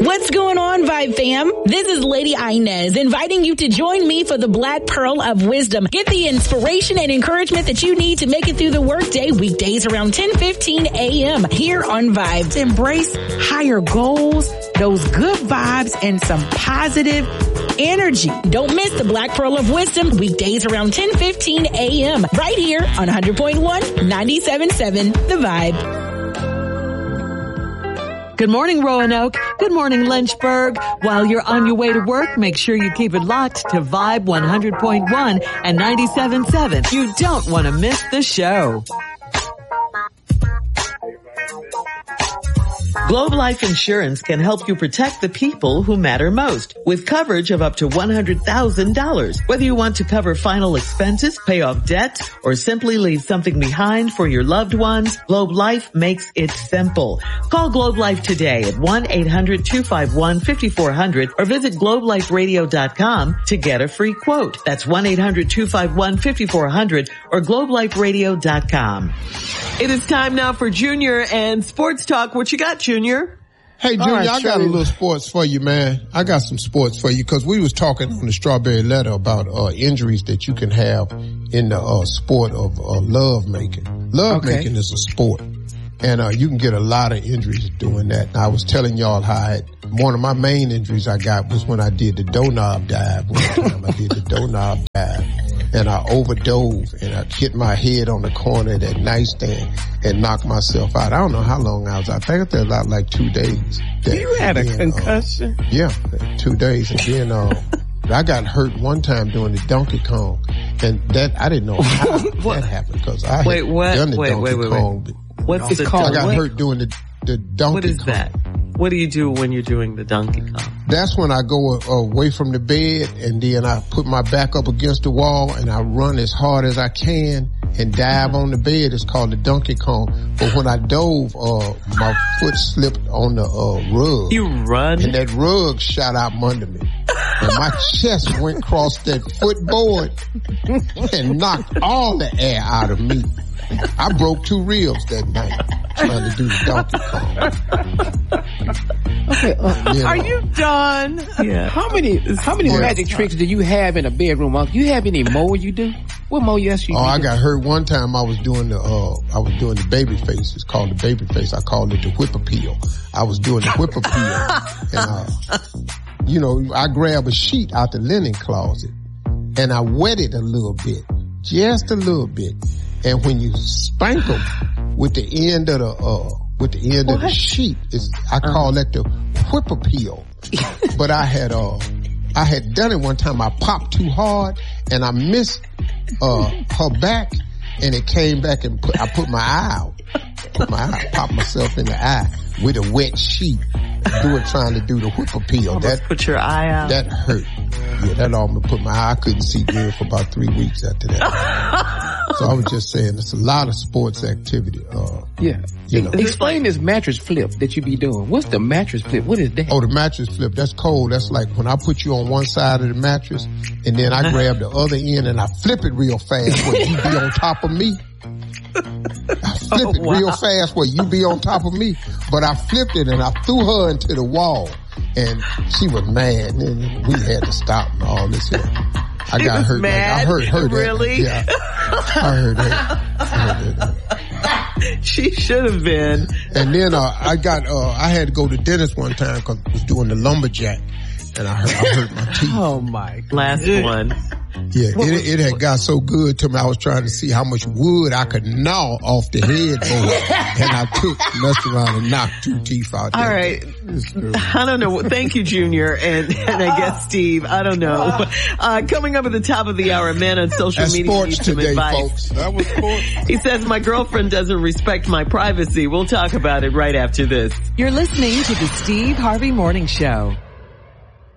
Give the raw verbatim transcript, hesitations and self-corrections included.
What's going on, Vibe fam? This is Lady Inez inviting you to join me for the Black Pearl of Wisdom. Get the inspiration and encouragement that you need to make it through the workday weekdays around ten fifteen a.m. here on Vibes. Embrace higher goals, those good vibes, and some positive energy. Don't miss the Black Pearl of Wisdom weekdays around ten fifteen a.m. right here on one hundred point one, ninety-seven point seven The Vibe. Good morning, Roanoke. Good morning, Lynchburg. While you're on your way to work, make sure you keep it locked to Vibe one hundred point one and ninety-seven point seven. You don't want to miss the show. Globe Life Insurance can help you protect the people who matter most with coverage of up to one hundred thousand dollars. Whether you want to cover final expenses, pay off debt, or simply leave something behind for your loved ones, Globe Life makes it simple. Call Globe Life today at one eight hundred two five one five four zero zero or visit globe life radio dot com to get a free quote. That's one eight hundred two five one five four zero zero or globe life radio dot com. It is time now for Junior and Sports Talk. What you got, Junior? Hey, Junior, right, I got a little sports for you, man. I got some sports for you because we was talking on the Strawberry Letter about uh injuries that you can have in the uh sport of uh, love making. Love okay. making is a sport, and uh you can get a lot of injuries doing that. And I was telling y'all how I had, one of my main injuries I got was when I did the doorknob dive. One time I did the doorknob dive. And I overdove and I hit my head on the corner of that nightstand and knocked myself out. I don't know how long I was. I think it was about like two days. That, you had a then, concussion? Uh, yeah, two days. And then uh, I got hurt one time doing the Donkey Kong. And that, I didn't know how that happened because I wait, had what? done the wait, Donkey wait, wait, Kong. Wait. What's it called? I got what? hurt doing the, the Donkey What is Kong. that? What do you do when you're doing the Donkey Kong? That's when I go uh, away from the bed and then I put my back up against the wall and I run as hard as I can and dive on the bed. It's called the Donkey Kong. But when I dove, uh, my foot slipped on the uh, rug. You run? And that rug shot out from under me. And my chest went across that footboard and knocked all the air out of me. I broke two ribs that night trying to do the Donkey Kong. Okay, uh, you know. Are you done? Yeah. How many how many yeah. magic tricks do you have in a bedroom? Uncle? You have any more you do? What more else you do? Oh, I do? got hurt one time. I was doing the uh, I was doing the baby face. It's called the baby face. I called it the whip appeal. I was doing the whip appeal, and uh, you know, I grabbed a sheet out the linen closet and I wet it a little bit, just a little bit. And when you spank them with the end of the, uh, with the end what? of the sheet, it's, I call uh. that the whip appeal. But I had, uh, I had done it one time. I popped too hard and I missed, uh, her back and it came back and put, I put my eye out. Put my eye, popped myself in the eye with a wet sheet. Do it trying to do the whip appeal. That put your eye out. That hurt. Yeah, that almost put my eye. I couldn't see good for about three weeks after that. So I was just saying, it's a lot of sports activity. Uh, yeah. You know. Explain this mattress flip that you be doing. What's the mattress flip? What is that? Oh, the mattress flip. That's cold. That's like when I put you on one side of the mattress and then I grab the other end and I flip it real fast where you be on top of me. I flipped oh, it wow. real fast where you be on top of me, but I flipped it and I threw her into the wall and she was mad and we had to stop and all this here. I she got was hurt. Mad? I heard her. Really? Yeah. I heard that. I heard that. She should have been. And then, uh, I got, uh, I had to go to dentist one time cause I was doing the lumberjack and I hurt, I hurt my teeth. Oh my. Last one. Yeah, it, it had got so good to me. I was trying to see how much wood I could gnaw off the headboard, and I took messed around and knocked two teeth out. All right, I don't know. Thank you, Junior, and, and I guess Steve. I don't know. Uh, coming up at the top of the hour, man on social That's media sports needs some today, advice. Folks. That was sports. He says my girlfriend doesn't respect my privacy. We'll talk about it right after this. You're listening to the Steve Harvey Morning Show.